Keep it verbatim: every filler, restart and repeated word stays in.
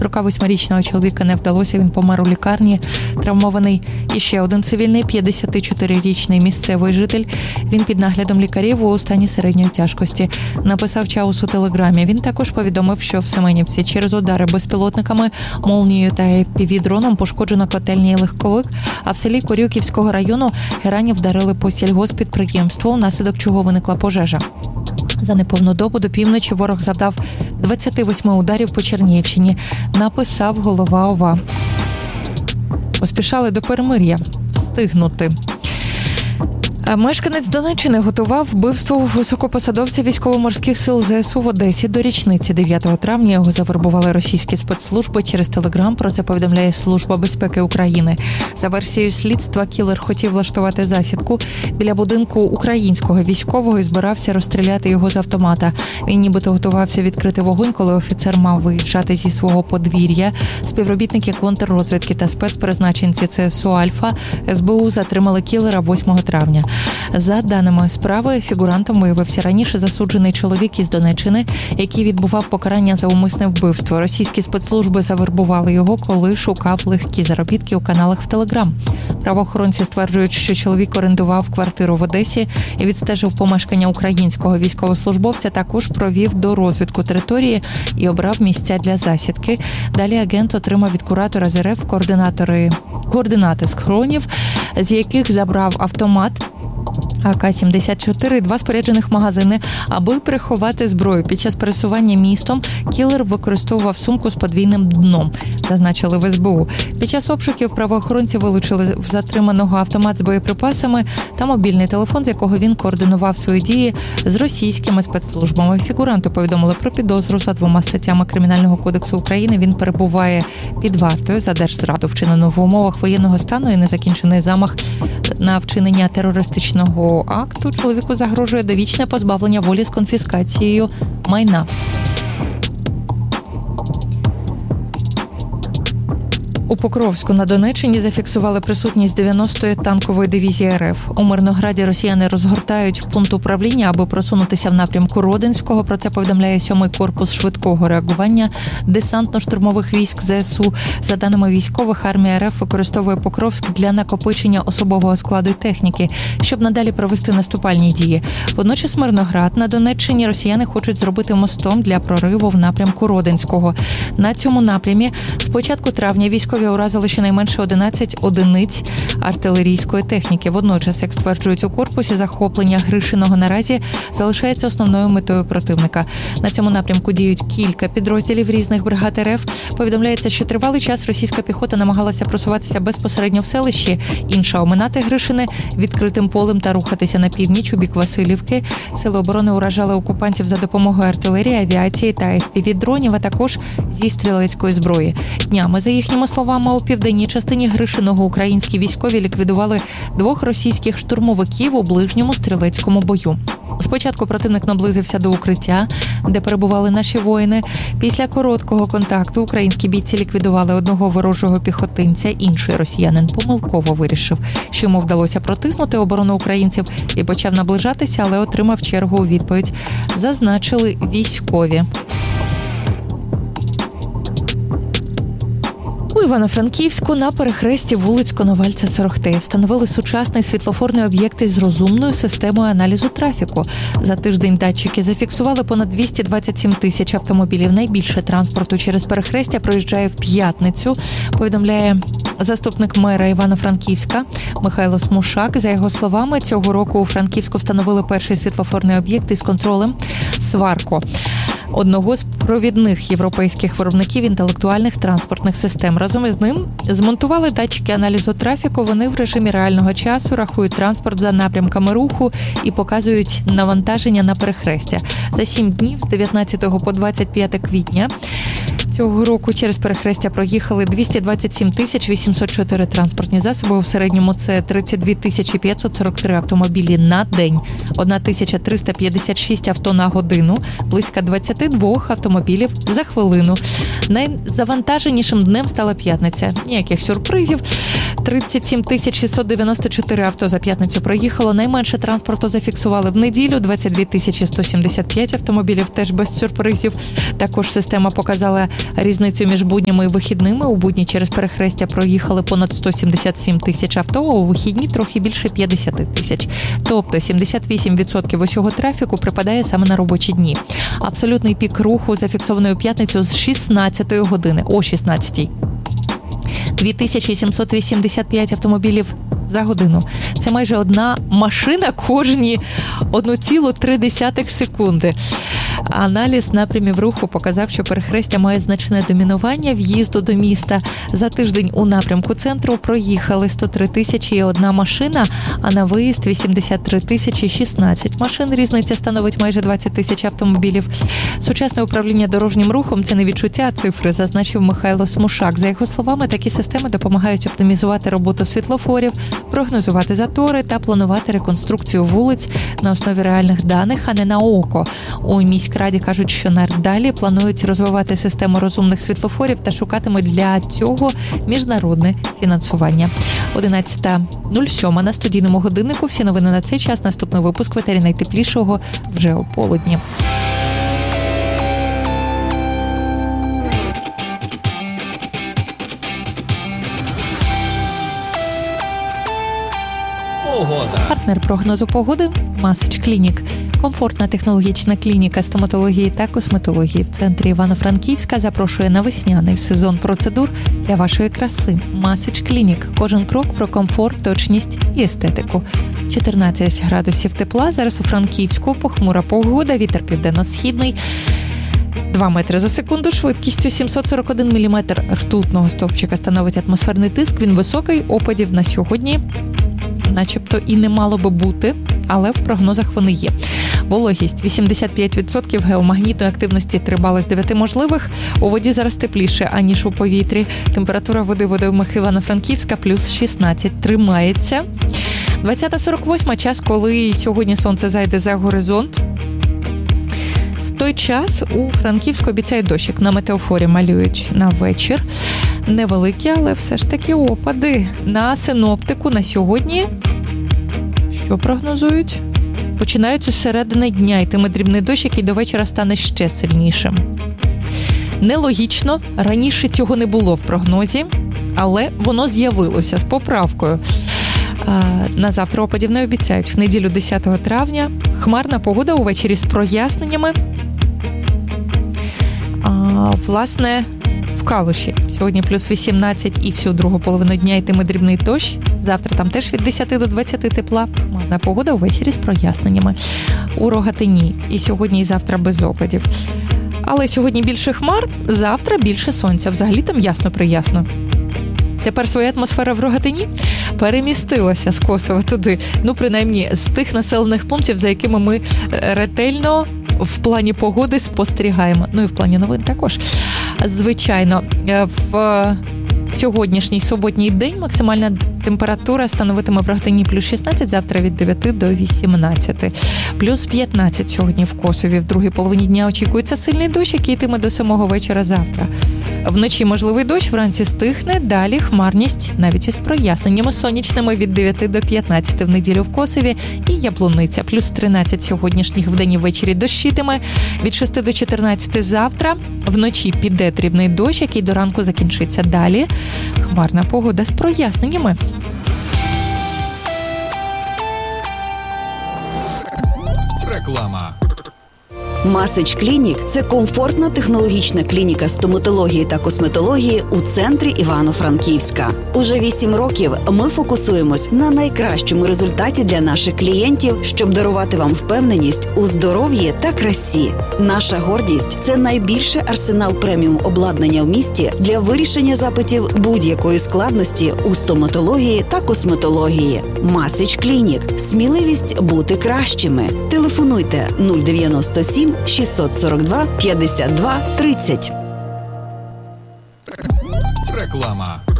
сорок восьмирічного чоловіка не вдалося, він помер у лікарні, травмований. І ще один цивільний, п'ятдесятичотирирічний місцевий житель. Він під наглядом лікарів у стані середньої тяжкості. Написав Чаус у Телеграмі. Він також повідомив, що в Семенівці через удари безпілотниками, молнією та еф пі ві-дроном пошкоджено котельня і легковик, а в селі Корюківського району герані вдарили по сільгосппідприємству, внаслідок чого виникла пожежа. За неповну добу до півночі ворог завдав двадцять вісім ударів по Чернігівщині, написав голова ОВА. Поспішали до перемир'я. Встигнути. Мешканець Донеччини готував вбивство високопосадовця військово-морських сил зе ес у в Одесі до річниці. дев'ятого травня його завербували російські спецслужби через Телеграм. Про це повідомляє Служба безпеки України. За версією слідства, кілер хотів влаштувати засідку біля будинку українського військового і збирався розстріляти його з автомата. Він нібито готувався відкрити вогонь, коли офіцер мав виїжджати зі свого подвір'я. Співробітники контррозвідки та спецпризначенці це ес у «Альфа» ес бе у затримали кілера восьмого травня. За даними справи, фігурантом виявився раніше засуджений чоловік із Донеччини, який відбував покарання за умисне вбивство. Російські спецслужби завербували його, коли шукав легкі заробітки у каналах в Телеграм. Правоохоронці стверджують, що чоловік орендував квартиру в Одесі і відстежив помешкання українського військовослужбовця, також провів дорозвідку території і обрав місця для засідки. Далі агент отримав від куратора з ер еф координатори, координати схронів, з яких забрав автомат а ка сімдесят чотири і два споряджених магазини, аби приховати зброю. Під час пересування містом кілер використовував сумку з подвійним дном, зазначили в ес бе у. Під час обшуків правоохоронці вилучили в затриманого автомат з боєприпасами та мобільний телефон, з якого він координував свої дії з російськими спецслужбами. Фігуранту повідомили про підозру за двома статтями Кримінального кодексу України. Він перебуває під вартою за держзраду, вчинену в умовах воєнного стану, і незакінчений замах на вчинення терористичного акту. Чоловіку загрожує довічне позбавлення волі з конфіскацією майна. У Покровську на Донеччині зафіксували присутність дев'яностої танкової дивізії ер еф. У Мирнограді росіяни розгортають пункт управління, аби просунутися в напрямку Родинського. Про це повідомляє сьомий корпус швидкого реагування десантно-штурмових військ зе ес у. За даними військових, армія ер еф використовує Покровськ для накопичення особового складу і техніки, щоб надалі провести наступальні дії. Водночас Мирноград на Донеччині росіяни хочуть зробити мостом для прориву в напрямку Родинського. На цьому напрямі з початку травня військові уразили щонайменше одинадцять одиниць артилерійської техніки. Водночас, як стверджують у корпусі, захоплення Гришиного наразі залишається основною метою противника. На цьому напрямку діють кілька підрозділів різних бригад ер еф. Повідомляється, що тривалий час російська піхота намагалася просуватися безпосередньо в селищі, інша – оминати Гришине відкритим полем та рухатися на північ у бік Василівки. Сили оборони уражали окупантів за допомогою артилерії, авіації та еф пі ві-дронів, а також зі стрілецької зброї. Днями, за їхніми словами, у південній частині Гришиного українські військові ліквідували двох російських штурмовиків у ближньому стрілецькому бою. Спочатку противник наблизився до укриття, де перебували наші воїни. Після короткого контакту українські бійці ліквідували одного ворожого піхотинця. Інший росіянин помилково вирішив, що йому вдалося протиснути оборону українців і почав наближатися, але отримав чергу у відповідь, зазначили військові. У Івано-Франківську на перехресті вулиць Коновальця сорок три встановили сучасний світлофорний об'єкт із розумною системою аналізу трафіку. За тиждень датчики зафіксували понад двісті двадцять сім тисяч автомобілів. Найбільше транспорту через перехрестя проїжджає в п'ятницю, повідомляє заступник мера Івано-Франківська Михайло Смушак. За його словами, цього року у Франківську встановили перший світлофорний об'єкт із контролем Сварко, одного з провідних європейських виробників інтелектуальних транспортних систем. Разом із ним змонтували датчики аналізу трафіку. Вони в режимі реального часу рахують транспорт за напрямками руху і показують навантаження на перехрестя. За сім днів з дев'ятнадцятого по двадцять п'яте квітня цього року через перехрестя проїхали двісті двадцять сім тисяч вісімсот чотири транспортні засоби. У середньому це тридцять дві тисячі п'ятсот сорок три автомобілі на день, тисяча триста п'ятдесят шість авто на годину, близько двадцять два автомобілів за хвилину. Найзавантаженішим днем стала п'ятниця. Ніяких сюрпризів. тридцять сім тисяч шістсот дев'яносто чотири авто за п'ятницю проїхало. Найменше транспорту зафіксували в неділю. двадцять дві тисячі сто сімдесят п'ять автомобілів, теж без сюрпризів. Також система показала Різницю між буднями і вихідними: у будні через перехрестя проїхали понад сто сімдесят сім тисяч авто, а у вихідні трохи більше п'ятдесят тисяч. Тобто сімдесят вісім відсотків усього трафіку припадає саме на робочі дні. Абсолютний пік руху зафіксований у п'ятницю з шістнадцятої години, о шістнадцятій. дві тисячі сімсот вісімдесят п'ять автомобілів за годину. Це майже одна машина кожні одна ціла три десятих секунди. Аналіз напрямів руху показав, що перехрестя має значне домінування в'їзду до міста. За тиждень у напрямку центру проїхали сто три тисячі і одна машина, а на виїзд вісімдесят три тисячі шістнадцять машин. Різниця становить майже двадцять тисяч автомобілів. Сучасне управління дорожнім рухом – це не відчуття, а цифри, зазначив Михайло Смушак. За його словами, такі системи допомагають оптимізувати роботу світлофорів, прогнозувати затори та планувати реконструкцію вулиць на основі реальних даних, а не на око. У міськраді кажуть, що надалі планують розвивати систему розумних світлофорів та шукатимуть для цього міжнародне фінансування. одинадцята нуль сім на студійному годиннику. Всі новини на цей час. Наступний випуск в етері найтеплішого вже о полудні. Погода. Партнер прогнозу погоди – Масич Клінік. Комфортна технологічна клініка стоматології та косметології в центрі Івано-Франківська запрошує на весняний сезон процедур для вашої краси. Масич Клінік. Кожен крок про комфорт, точність і естетику. чотирнадцять градусів тепла. Зараз у Франківську похмура погода, вітер південно-східний. два метри за секунду, швидкістю сімсот сорок один міліметр ртутного стовпчика становить атмосферний тиск. Він високий, опадів на сьогодні начебто і не мало би бути, але в прогнозах вони є. Вологість вісімдесят п'ять відсотків, геомагнітної активності три бали з дев'яти можливих. У воді зараз тепліше, аніж у повітрі. Температура води водоймах Івано-Франківська плюс шістнадцять тримається. двадцята сорок восьма час, коли сьогодні сонце зайде за горизонт. В той час у Франківську обіцяють дощик. На метеофорі малюють на вечір. Невеликі, але все ж таки опади. На синоптику на сьогодні що прогнозують? Починаються з середини дня, йтиме дрібний дощ, який до вечора стане ще сильнішим. Нелогічно, раніше цього не було в прогнозі, але воно з'явилося з поправкою. На завтра опадів не обіцяють. В неділю десятого травня хмарна погода увечері з проясненнями. А, власне, в Калуші сьогодні плюс вісімнадцять і всю другу половину дня йтиме дрібний дощ. Завтра там теж від десяти до двадцяти тепла. Хмарна погода увечері з проясненнями. У Рогатині і сьогодні, і завтра без опадів. Але сьогодні більше хмар, завтра більше сонця. Взагалі там ясно-приясно. Тепер своя атмосфера в Рогатині перемістилася з Косова туди. Ну, принаймні, з тих населених пунктів, за якими ми ретельно в плані погоди спостерігаємо. Ну і в плані новин також. Звичайно, в сьогоднішній суботній день максимальна температура становитиме в Рогатині плюс шістнадцять, завтра від дев'яти до вісімнадцяти. Плюс п'ятнадцять сьогодні в Косові. В другій половині дня очікується сильний дощ, який йтиме до самого вечора завтра. Вночі можливий дощ, вранці стихне, далі хмарність, навіть із проясненнями сонячними від дев'яти до п'ятнадцяти в неділю в Косові і Яблуниця. Плюс тринадцять сьогоднішніх вдень і ввечері дощитиме, від шести до чотирнадцяти завтра. Вночі піде дрібний дощ, який до ранку закінчиться. Далі хмарна погода з проясненнями. Реклама. Масич Клінік – це комфортна технологічна клініка стоматології та косметології у центрі Івано-Франківська. Уже вісім років ми фокусуємось на найкращому результаті для наших клієнтів, щоб дарувати вам впевненість у здоров'ї та красі. Наша гордість – це найбільший арсенал преміум обладнання в місті для вирішення запитів будь-якої складності у стоматології та косметології. Масич Клінік – сміливість бути кращими. Телефонуйте нуль дев'яносто сім шістсот сорок два п'ятдесят два тридцять. Реклама.